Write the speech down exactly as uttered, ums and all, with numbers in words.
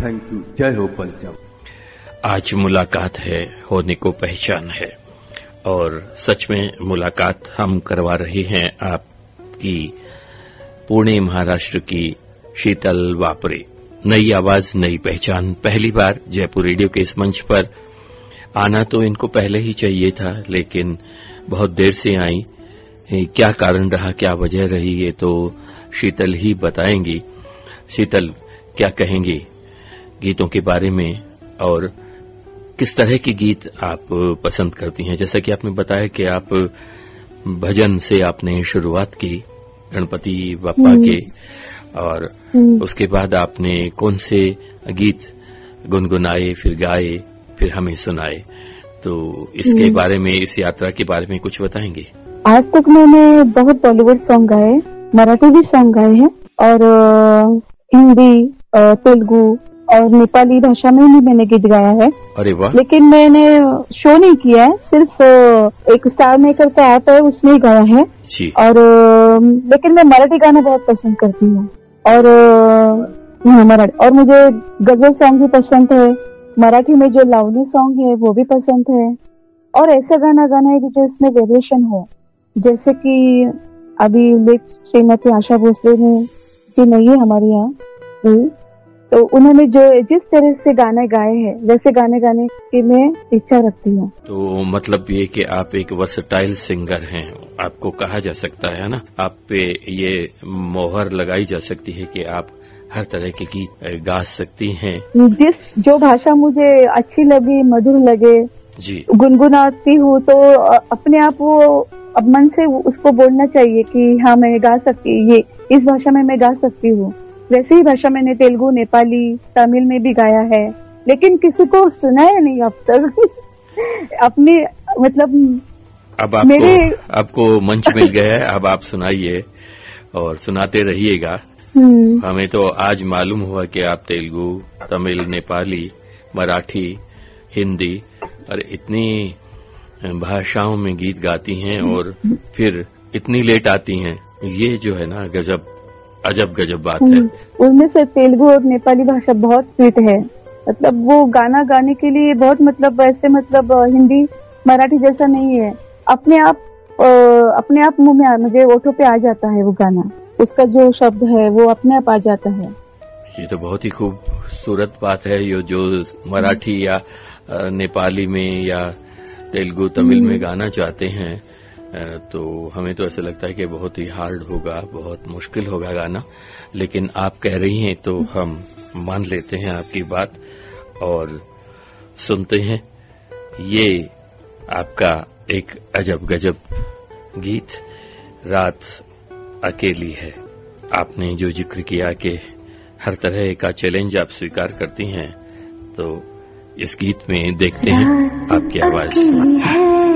Thank you. जय हो पंचम। आज मुलाकात है, होने को पहचान है, और सच में मुलाकात हम करवा रहे हैं आपकी पुणे महाराष्ट्र की शीतल वापरे। नई आवाज, नई पहचान, पहली बार जयपुर रेडियो के इस मंच पर आना तो इनको पहले ही चाहिए था, लेकिन बहुत देर से आई। क्या कारण रहा, क्या वजह रही, ये तो शीतल ही बताएंगी। शीतल, क्या कहेंगी गीतों के बारे में और किस तरह के गीत आप पसंद करती हैं? जैसा कि आपने बताया कि आप भजन से आपने शुरुआत की, गणपति बप्पा के, और उसके बाद आपने कौन से गीत गुनगुनाए, फिर गाए, फिर हमें सुनाए, तो इसके बारे में, इस यात्रा के बारे में कुछ बताएंगे? आज तक मैंने बहुत बॉलीवुड सॉन्ग गाए, मराठी भी सॉन्ग गाए हैं, और हिंदी, तेलुगु और नेपाली भाषा में भी मैंने गीत गाया है। अरे वाह। लेकिन मैंने शो नहीं किया है, सिर्फ एक स्टार मेकर का ऐप है उसमें ही गाया है जी। और लेकिन मैं मराठी गाना बहुत पसंद करती हूँ, और मराठी, और मुझे गजल सॉन्ग भी पसंद है। मराठी में जो लावणी सॉन्ग है वो भी पसंद है, और ऐसा गाना गाना है जो इसमें वेरिएशन हो, जैसे कि अभी लेट श्रीमती आशा भोसले ने जी नहीं है हमारे यहाँ, तो उन्होंने जो जिस तरह से गाने गाए हैं वैसे गाने गाने की मैं इच्छा रखती हूँ। तो मतलब ये कि आप एक वर्सटाइल सिंगर हैं, आपको कहा जा सकता है ना, आप पे ये मोहर लगाई जा सकती है कि आप हर तरह के गीत गा सकती हैं। जिस जो भाषा मुझे अच्छी लगी, मधुर लगे जी, गुनगुनाती हूँ, तो अपने आप वो अब मन से उसको बोलना चाहिए कि हाँ मैं गा सकती, ये इस भाषा में मैं गा सकती हूँ। वैसे ही भाषा मैंने तेलुगु, नेपाली, तमिल में भी गाया है, लेकिन किसी को सुनाया नहीं अब तक। अपने मतलब अब आपको मेरे आपको मंच मिल गया है, अब आप सुनाइए और सुनाते रहिएगा। हमें तो आज मालूम हुआ कि आप तेलुगु, तमिल, नेपाली, मराठी, हिंदी और इतनी भाषाओं में गीत गाती हैं, और फिर इतनी लेट आती हैं। ये जो है ना गजब, अजब गजब बात है। उनमें से तेलुगु और नेपाली भाषा बहुत स्वीट है, मतलब वो गाना गाने के लिए बहुत, मतलब ऐसे मतलब हिंदी मराठी जैसा नहीं है, अपने आप अपने आप मुंह में, मुझे ओठों पे आ जाता है वो गाना, उसका जो शब्द है वो अपने आप आ जाता है। ये तो बहुत ही खूबसूरत बात है। ये जो मराठी या नेपाली में या तेलुगु, तमिल में गाना चाहते हैं, तो हमें तो ऐसा लगता है कि बहुत ही हार्ड होगा, बहुत मुश्किल होगा गाना, लेकिन आप कह रही हैं तो हम मान लेते हैं आपकी बात और सुनते हैं ये आपका एक अजब गजब गीत, रात अकेली है। आपने जो जिक्र किया कि हर तरह का चैलेंज आप स्वीकार करती हैं, तो इस गीत में देखते हैं आपकी आवाज।